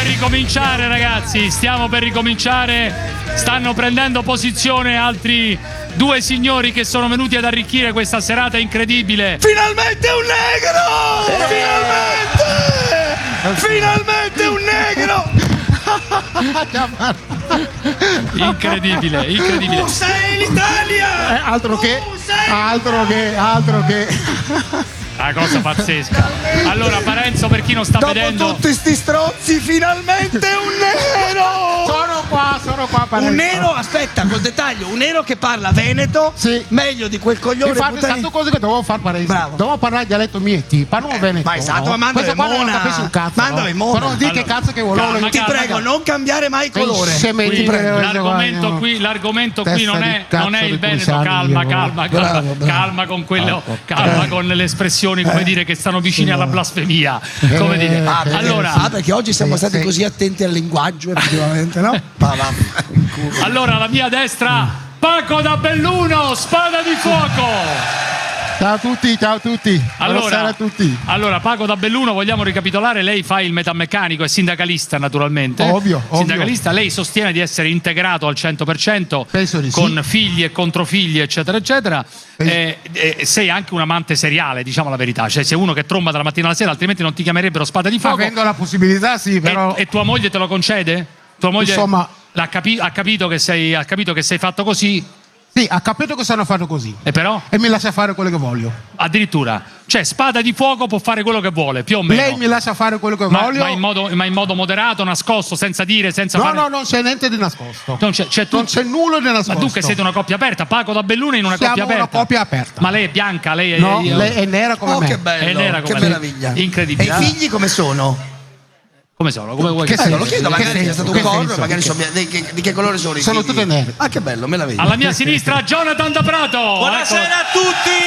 per ricominciare, ragazzi, stiamo per ricominciare. Stanno prendendo posizione altri due signori che sono venuti ad arricchire questa serata incredibile. Finalmente un negro! Finalmente un negro! Incredibile. Tu sei l'Italia! Altro che. Una cosa pazzesca. Allora, Parenzo, per chi non sta vedendo, Dopo tutti sti strozzi, finalmente un nero! Sono qua, Parenzo. Un nero, aspetta, col dettaglio, un nero che parla veneto, sì, meglio di quel coglione. Infatti, tanto cose che dovevo fare, Parenzo. Bravo. Dovevo parlare dialetto mieti, parlo veneto. Ma esatto, ma manda questo qua non Mona. capisci un cazzo. Mandami no? Mona. Però di che cazzo che volevo. Ti prego, non cambiare mai colore. Ti prego. l'argomento qui non è il Veneto. Calma con quello, calma con le espressioni, come dire, che stanno vicine alla blasfemia. Come dire. Allora, perché oggi siamo stati così attenti al linguaggio, effettivamente, no? Allora, alla mia destra, Paco da Belluno, spada di fuoco. Ciao a tutti. Buonasera a tutti. Allora, Paco da Belluno, vogliamo ricapitolare? Lei fa il metalmeccanico, è sindacalista naturalmente. Ovvio. Sindacalista, lei sostiene di essere integrato al 100%. Penso di sì. Con figli e controfigli, eccetera, eccetera. Sei anche un amante seriale, diciamo la verità. Cioè, sei uno che tromba dalla mattina alla sera, altrimenti non ti chiamerebbero spada di fuoco. Avendo la possibilità, sì, però. E tua moglie te lo concede? Tua moglie, insomma, ha capito che sei fatto così? Sì, ha capito che sono fatto così. E però? E mi lascia fare quello che voglio. Addirittura. Cioè, spada di fuoco può fare quello che vuole, più o meno. Lei mi lascia fare quello che voglio. Ma in modo moderato, nascosto, senza dire, senza fare. No, non c'è niente di nascosto. Non c'è nulla di nascosto. Ma tu che siete una coppia aperta, Paco da Belluno in una coppia aperta. Siamo una coppia aperta. Ma lei è bianca, lei è. No, lei è nera come me. Che bello, è nera come che meraviglia. Incredibile. E i figli come sono? Come sono? Come vuoi Che che Lo chiedo, magari è stato un corno, magari di che colore sono i figli? Sono tutte nere. Ah, che bello, meraviglia. Alla mia sinistra, Jonathan da Prato. Buonasera a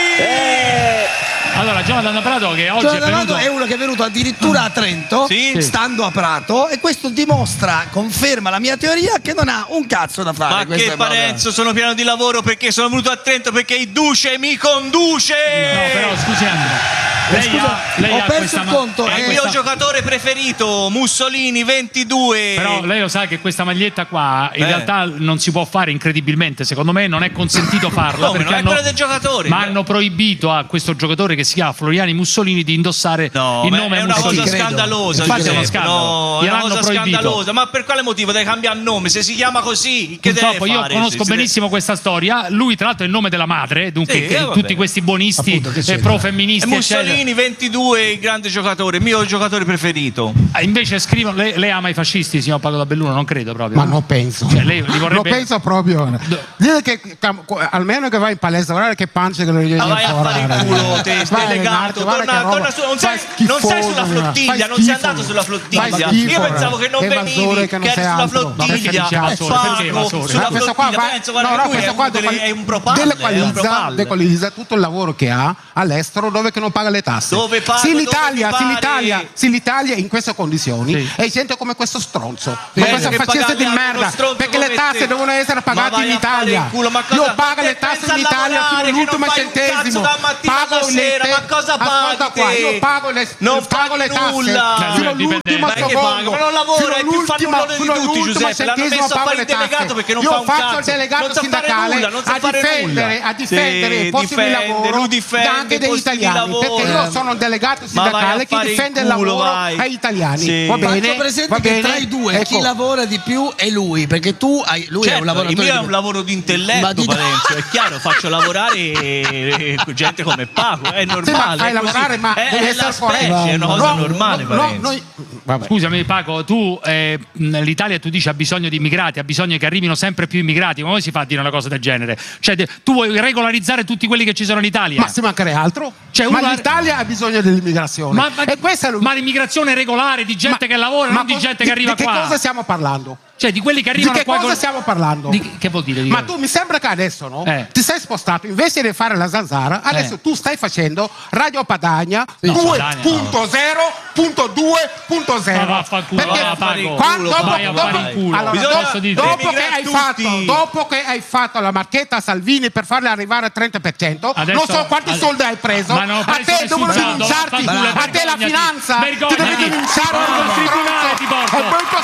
tutti! Allora, Jonathan da Prato, che oggi è venuto. È uno che è venuto addirittura a Trento, stando a Prato, e questo conferma la mia teoria che non ha un cazzo da fare. Ma che Parenzo, sono pieno di lavoro perché sono venuto a Trento perché il Duce mi conduce! No, però scusi Andrea. Lei ho ha perso questa il conto. È il mio giocatore preferito, Mussolini 22. Però lei lo sa che questa maglietta qua in realtà non si può fare, incredibilmente. Secondo me non è consentito farla. Come, perché non è quella del giocatore? Ma hanno proibito a questo giocatore che si chiama Floriani Mussolini di indossare il nome è una Mussolini. cosa scandalosa. Infatti è uno scandalo. No, è una cosa proibito. scandalosa. Ma per quale motivo deve cambiare nome? Se si chiama così, che Purtroppo deve fare? io conosco benissimo questa storia. Lui, tra l'altro, è il nome della madre. Dunque, tutti questi buonisti pro-femministi. Mussolini 22. Il grande giocatore, il mio giocatore preferito. Invece scrivono, lei ama i fascisti, signor Paco da Belluno? Non credo proprio. Ma non penso. Cioè, lei li vorrebbe... Non penso proprio. Dire che almeno che vai in palestra, guarda che pancia che lo gli vai a fare il culo, te delegato. Torna su, non sei sulla flottiglia, non sei andato sulla flottiglia. Io pensavo che non venivi, che eri sulla flottiglia. Sulla flottiglia, penso, guarda, lui è un propalle. Dequalizza tutto il lavoro che ha all'estero dove che non paga le tasse. Dove paga? Se l'Italia è in queste condizioni è gente come questo stronzo, questa fascista di merda, perché le tasse devono essere pagate in Italia. Io pago le tasse in Italia fino all'ultimo centesimo. Pago le tasse. Io pago le tasse fino all'ultimo secondo. Ma non lavora, è più fannullone di tutti, Giuseppe. L'hanno messo a fare il delegato perché non fa un cazzo. Io faccio il delegato sindacale a difendere i posti di lavoro anche degli italiani, perché io sono un delegato sindacale che difende il lavoro agli italiani. Va bene? Faccio presente che tra i due chi lavora di più è lui, perché lui è un lavoratore. Il mio è un lavoro di intelletto, Parenzo, è chiaro, faccio lavorare gente come Paco, è normale. Fai lavorare, ma deve essere corretto. È una cosa normale, Parenzo. Scusami Paco, tu l'Italia, tu dici, ha bisogno di immigrati, ha bisogno che arrivino sempre più immigrati. Come si fa a dire una cosa del genere? Cioè, tu vuoi regolarizzare tutti quelli che ci sono in Italia? Ma si mancherebbe altro? Ma l'Italia ha bisogno dell'immigrazione. Ma l'immigrazione regolare di gente che lavora, non di gente che arriva qua. Di che cosa stiamo parlando? Cioè, di quelli che arrivano qua. Di che cosa stiamo parlando? Che vuol dire? Ma tu mi sembra che adesso, no? Ti sei spostato, invece di fare la zanzara, adesso tu stai facendo Radio Padania 2.0.2.0. Dopo che hai fatto la marchetta a Salvini per farle arrivare al 30%, non so quanti soldi hai preso. A te devono denunciarti, a te la finanza ti deve denunciare il tribunale ti porto.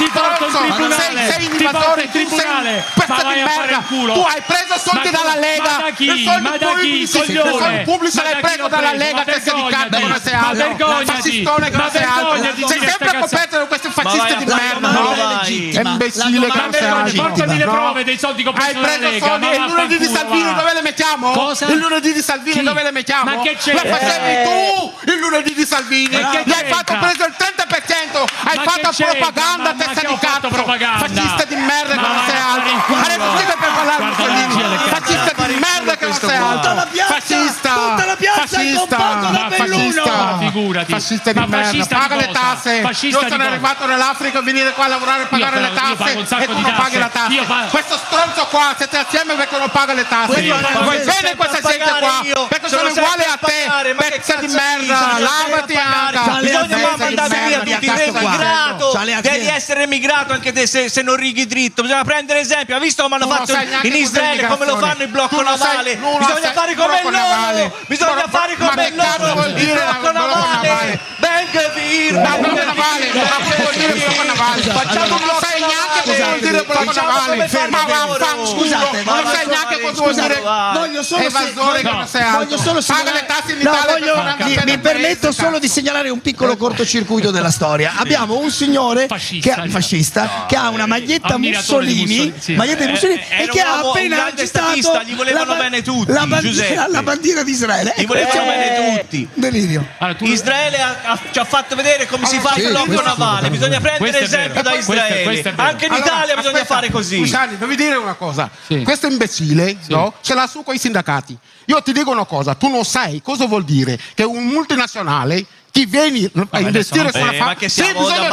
sei invasore, tu sei un pezzo di merda. Tu hai preso soldi dalla Lega. Ma da chi? Soldi pubblici l'hai preso dalla Lega, testa di cazzo che non sei altro. Fascistone che non sei altro. Sei sempre coperto da questi fascisti di merda, no? Imbecille che non sei altro. Portami le prove dei soldi che ho preso dalla Lega. Soldi, il lunedì di Salvini dove le mettiamo? Cosa? Il lunedì di Salvini dove le mettiamo? Ma che c'è? La facevi tu il lunedì di Salvini. Gli hai fatto preso il 30%. Hai fatto propaganda, testa di cazzo. Fascista di merda che non sei altro. Adesso per parlare Mussolini. Fascista di merda che non sei altro. Tutta la piazza con poco da belluno. Figurati. Fascista di merda. Paga le tasse. Io sono arrivato nell'Africa a venire qua a lavorare e pagare le tasse e tu non paghi la tassa. Questo stronzo qua, siete assieme perché non paga le tasse. Vuoi bene questa gente qua? Perché sono uguali a te. Pezza di merda. Lavati anche. Bisogna mandare via tutti. Devi essere emigrato anche te se non righi dritto. Bisogna prendere esempio. Ha visto come hanno fatto in Israele, come lo fanno il blocco navale? Bisogna fare come loro. Bisogna fare come loro. Il blocco navale. Ben Gvir. Blocco navale. Facciamo non sai neanche cosa vuol dire blocco navale. Ma vaffanculo. Non sai neanche cosa vuol dire. Voglio solo evasore che non sei altro. Paga le tasse in Italia. Mi permetto solo di segnalare un piccolo cortocircuito della storia. Abbiamo un signore fascista che ha una maglietta Mussolini e che ha appena agitato gli volevano bene tutti, la bandiera di Israele. Gli volevano bene tutti. Delirio. Israele ci ha fatto vedere come si fa il blocco navale. Bisogna prendere esempio da Israele. Anche in Italia bisogna fare così. Scusate, devi dire una cosa. Questo imbecille ce l'ha su con i sindacati. Io ti dico una cosa, tu non sai cosa vuol dire che un multinazionale chi vieni a investire sulla fabbrica. Sì,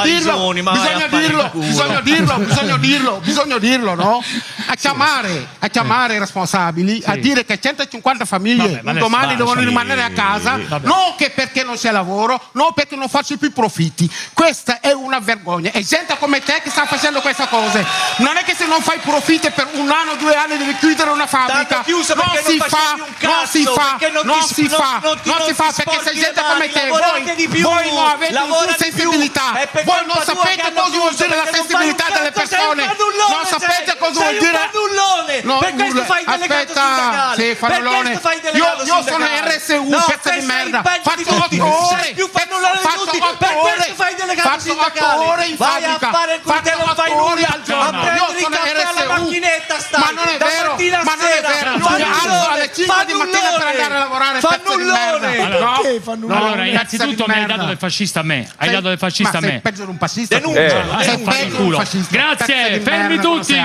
bisogna dirlo, no? A chiamare i responsabili, a dire che 150 famiglie domani devono rimanere a casa, non che perché non c'è lavoro, non perché non faccio più profitti. Questa è una vergogna. E gente come te che sta facendo queste cose. Non è che se non fai profitti per 1 anno, 2 anni devi chiudere una fabbrica. Non si fa perché sei gente come te. Voi non avete nessuna sensibilità. Voi non sapete cosa vuol dire la sensibilità delle persone. Non sapete cosa vuol dire. Per questo fai il delegato sindacale. Sì, fannullone. Io sono RSU, pezzo di merda. Faccio 8 ore. Faccio 8 ore in fabbrica. Faccio 8 ore al giorno. Io sono RSU. Ma non è vero. Io alzo alle 5 di mattina per andare a lavorare, pezzo di merda. Allora, innanzitutto mi hai dato del fascista a me. Hai dato del fascista a me. Sei peggio di un fascista. Sei peggio di un fascista. Grazie, fermi tutti,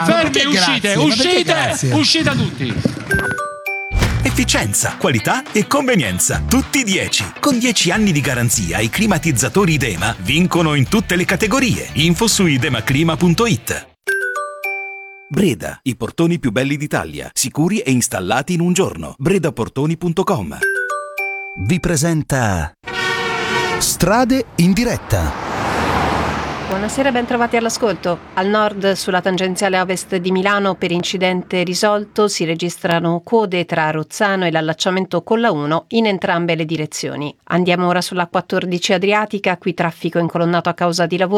uscite tutti. Efficienza, qualità e convenienza, tutti 10. Con 10 anni di garanzia i climatizzatori Idema vincono in tutte le categorie. Info su idemaclima.it. Breda, i portoni più belli d'Italia, sicuri e installati in un giorno. bredaportoni.com. Vi presenta Strade in diretta. Buonasera, ben trovati all'ascolto. Al nord, sulla tangenziale ovest di Milano, per incidente risolto, si registrano code tra Rozzano e l'allacciamento con la 1 in entrambe le direzioni. Andiamo ora sulla 14 Adriatica, qui traffico incolonnato a causa di lavoro